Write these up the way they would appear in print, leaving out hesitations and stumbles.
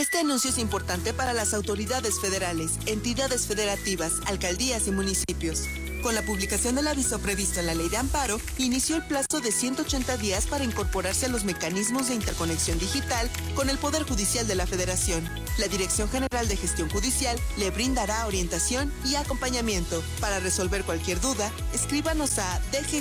Este anuncio es importante para las autoridades federales, entidades federativas, alcaldías y municipios. Con la publicación del aviso previsto en la Ley de Amparo, inició el plazo de 180 días para incorporarse a los mecanismos de interconexión digital con el Poder Judicial de la Federación. La Dirección General de Gestión Judicial le brindará orientación y acompañamiento. Para resolver cualquier duda, escríbanos a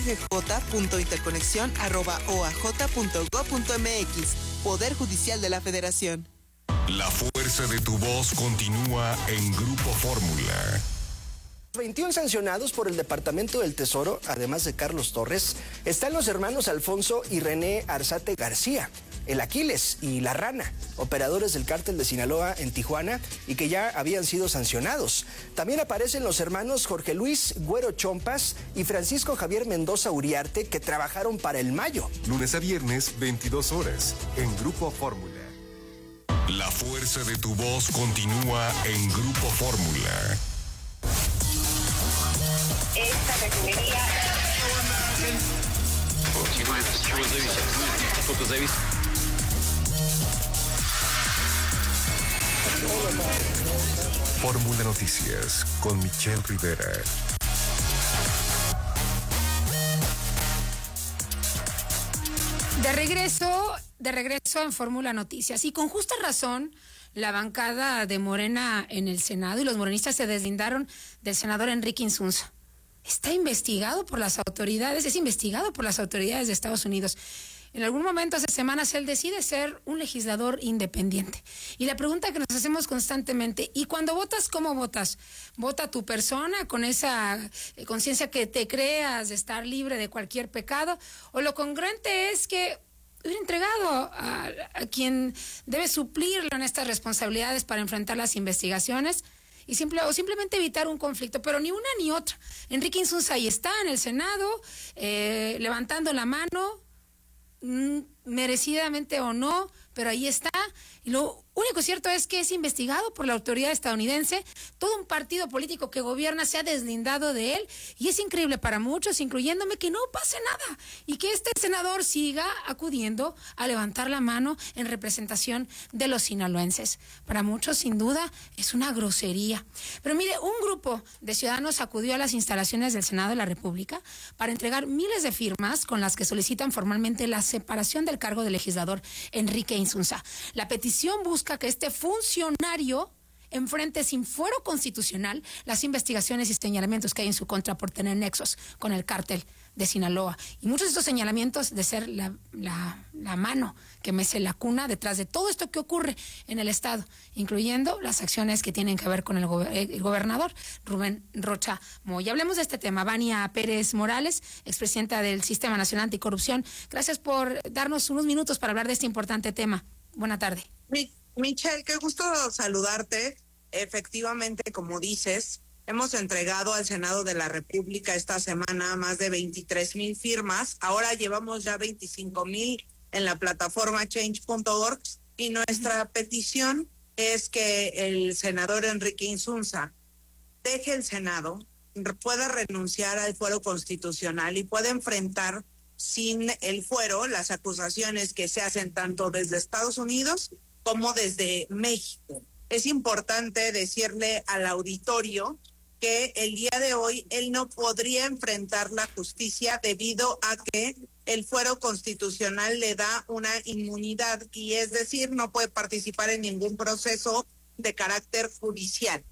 dggj.interconexión@oaj.gov.mx. Poder Judicial de la Federación. La fuerza de tu voz continúa en Grupo Fórmula. 21 sancionados por el Departamento del Tesoro, además de Carlos Torres, están los hermanos Alfonso y René Arzate García, el Aquiles y la Rana, operadores del cártel de Sinaloa en Tijuana y que ya habían sido sancionados. También aparecen los hermanos Jorge Luis Güero Chompas y Francisco Javier Mendoza Uriarte, que trabajaron para el Mayo. Lunes a viernes, 22 horas, en Grupo Fórmula. La fuerza de tu voz continúa en Grupo Fórmula. Esta refinería. Fórmula Noticias con Michelle Rivera. De regreso en Fórmula Noticias. Y con justa razón, la bancada de Morena en el Senado y los morenistas se deslindaron del senador Enrique Insunza. Está investigado por las autoridades, es investigado por las autoridades de Estados Unidos. En algún momento hace semanas él decide ser un legislador independiente. Y la pregunta que nos hacemos constantemente, ¿y cuando votas, cómo votas? ¿Vota tu persona con esa conciencia que te creas de estar libre de cualquier pecado? ¿O lo congruente es que hubiera entregado a quien debe suplirlo en estas responsabilidades para enfrentar las investigaciones y simplemente evitar un conflicto? Pero ni una ni otra. Enrique Insunza ahí está en el Senado, levantando la mano, merecidamente o no, pero ahí está. Y lo único cierto es que es investigado por la autoridad estadounidense. Todo un partido político que gobierna se ha deslindado de él y es increíble para muchos, incluyéndome, que no pase nada y que este senador siga acudiendo a levantar la mano en representación de los sinaloenses. Para muchos, sin duda, es una grosería. Pero mire, un grupo de ciudadanos acudió a las instalaciones del Senado de la República para entregar miles de firmas con las que solicitan formalmente la separación del cargo de legislador Enrique Insunza. La petición busca que este funcionario enfrente sin fuero constitucional las investigaciones y señalamientos que hay en su contra por tener nexos con el cártel de Sinaloa. Y muchos de estos señalamientos de ser la mano que mece la cuna detrás de todo esto que ocurre en el Estado, incluyendo las acciones que tienen que ver con el gobernador Rubén Rocha Moya. Hablemos de este tema. Vania Pérez Morales, expresidenta del Sistema Nacional Anticorrupción, gracias por darnos unos minutos para hablar de este importante tema. Buena tarde. Michelle, qué gusto saludarte. Efectivamente, como dices, hemos entregado al Senado de la República esta semana más de 23,000 firmas. Ahora llevamos ya 25,000 en la plataforma change.org y nuestra petición es que el senador Enrique Insunza deje el Senado, pueda renunciar al fuero constitucional y pueda enfrentar sin el fuero las acusaciones que se hacen tanto desde Estados Unidos como desde México. Es importante decirle al auditorio que el día de hoy él no podría enfrentar la justicia debido a que el fuero constitucional le da una inmunidad, y es decir, no puede participar en ningún proceso de carácter judicial.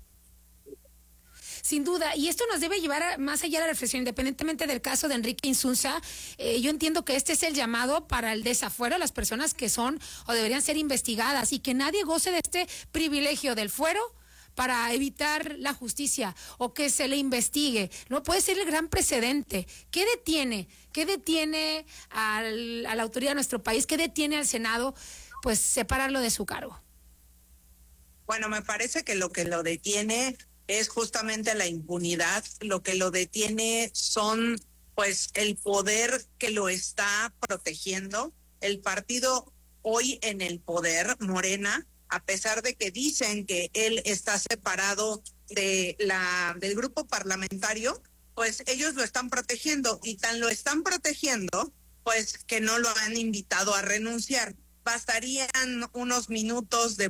Sin duda, y esto nos debe llevar más allá de la reflexión, independientemente del caso de Enrique Insunza. Yo entiendo que este es el llamado para el desafuero a las personas que son o deberían ser investigadas y que nadie goce de este privilegio del fuero para evitar la justicia o que se le investigue. No puede ser el gran precedente. ¿Qué detiene a la autoridad de nuestro país? ¿Qué detiene al Senado? Pues separarlo de su cargo. Bueno, me parece que lo detiene es justamente la impunidad. Lo que lo detiene son, pues, el poder que lo está protegiendo. El partido hoy en el poder, Morena, a pesar de que dicen que él está separado del grupo parlamentario, pues ellos lo están protegiendo, y tan lo están protegiendo, pues que no lo han invitado a renunciar. Bastarían unos minutos de